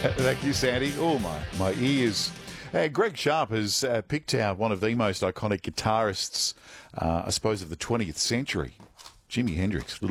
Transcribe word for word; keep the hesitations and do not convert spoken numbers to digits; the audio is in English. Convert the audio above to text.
Thank you, Sandy. Oh, my, my ears. Uh, Greg Sharp has uh, picked out one of the most iconic guitarists, uh, I suppose, of the twentieth century, Jimi Hendrix.